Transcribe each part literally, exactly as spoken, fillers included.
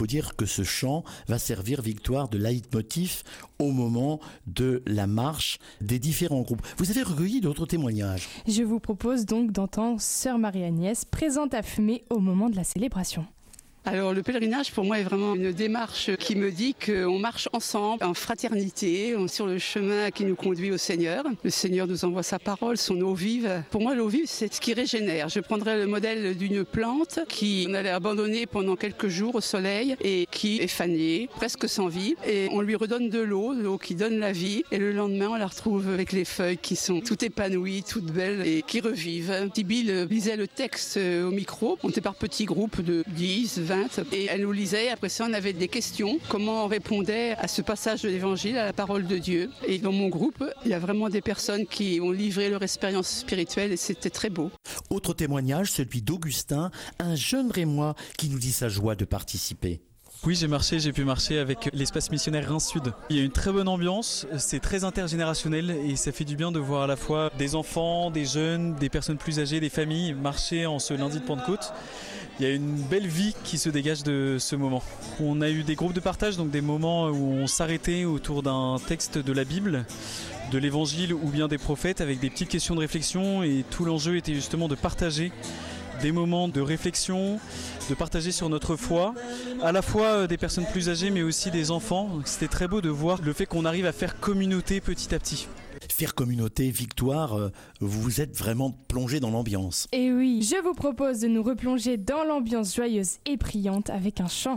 faut dire que ce chant va servir, Victoire, de leitmotiv au moment de la marche des différents groupes. Vous avez recueilli d'autres témoignages. Je vous propose donc d'entendre Sœur Marie-Agnès présente à fumer au moment de la célébration. Alors le pèlerinage pour moi est vraiment une démarche qui me dit qu'on marche ensemble en fraternité sur le chemin qui nous conduit au Seigneur. Le Seigneur nous envoie sa parole, son eau vive. Pour moi l'eau vive c'est ce qui régénère. Je prendrais le modèle d'une plante qui on allait abandonner pendant quelques jours au soleil et qui est fanée, presque sans vie. Et on lui redonne de l'eau, l'eau qui donne la vie. Et le lendemain on la retrouve avec les feuilles qui sont toutes épanouies, toutes belles et qui revivent. Sibylle lisait le texte au micro. On était par petits groupes de dix, vingt. Et elle nous lisait, après ça on avait des questions, comment on répondait à ce passage de l'évangile, à la parole de Dieu. Et dans mon groupe, il y a vraiment des personnes qui ont livré leur expérience spirituelle et c'était très beau. Autre témoignage, celui d'Augustin, un jeune Rémois qui nous dit sa joie de participer. Oui, j'ai marché, j'ai pu marcher avec l'espace missionnaire Reims-Sud. Il y a une très bonne ambiance, c'est très intergénérationnel et ça fait du bien de voir à la fois des enfants, des jeunes, des personnes plus âgées, des familles marcher en ce lundi de Pentecôte. Il y a une belle vie qui se dégage de ce moment. On a eu des groupes de partage, donc des moments où on s'arrêtait autour d'un texte de la Bible, de l'Évangile ou bien des prophètes avec des petites questions de réflexion et tout l'enjeu était justement de partager des moments de réflexion, de partager sur notre foi, à la fois des personnes plus âgées mais aussi des enfants. C'était très beau de voir le fait qu'on arrive à faire communauté petit à petit. Faire communauté, Victoire, euh, vous êtes vraiment plongé dans l'ambiance. Et oui, je vous propose de nous replonger dans l'ambiance joyeuse et priante avec un chant.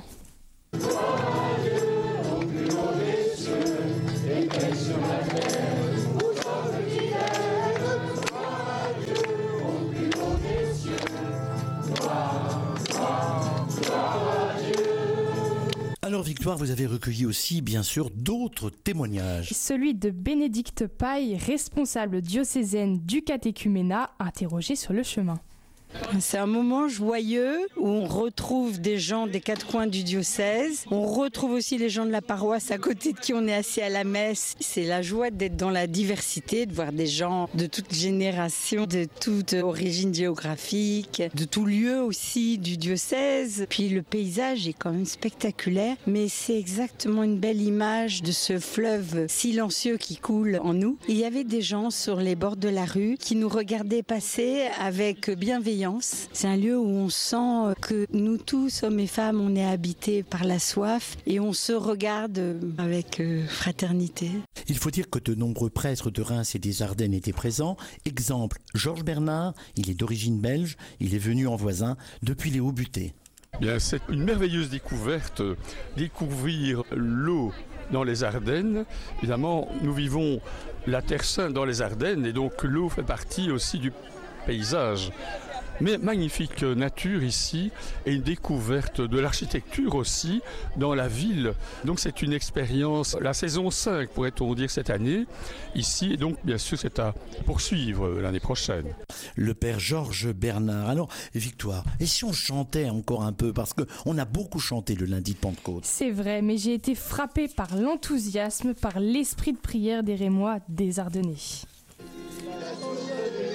Alors Victoire, vous avez recueilli aussi bien sûr d'autres témoignages. Celui de Bénédicte Paille, responsable diocésaine du catéchuménat, interrogé sur le chemin. C'est un moment joyeux où on retrouve des gens des quatre coins du diocèse. On retrouve aussi les gens de la paroisse à côté de qui on est assis à la messe. C'est la joie d'être dans la diversité, de voir des gens de toutes générations, de toute origine géographique, de tout lieu aussi du diocèse. Puis le paysage est quand même spectaculaire, mais c'est exactement une belle image de ce fleuve silencieux qui coule en nous. Il y avait des gens sur les bords de la rue qui nous regardaient passer avec bienveillance. C'est un lieu où on sent que nous tous, hommes et femmes, on est habités par la soif et on se regarde avec fraternité. Il faut dire que de nombreux prêtres de Reims et des Ardennes étaient présents. Exemple, Georges Bernard, il est d'origine belge, il est venu en voisin depuis les Hauts-Buttés. Bien, c'est une merveilleuse découverte, découvrir l'eau dans les Ardennes. Évidemment, nous vivons la Terre Sainte dans les Ardennes et donc l'eau fait partie aussi du paysage. Mais magnifique nature ici et une découverte de l'architecture aussi dans la ville. Donc c'est une expérience, la saison cinq pourrait-on dire cette année ici et donc bien sûr c'est à poursuivre l'année prochaine. Le père Georges Bernard. Alors Victoire, et si on chantait encore un peu parce qu'on a beaucoup chanté le lundi de Pentecôte. C'est vrai, mais j'ai été frappée par l'enthousiasme, par l'esprit de prière des Rémois, des Ardennais.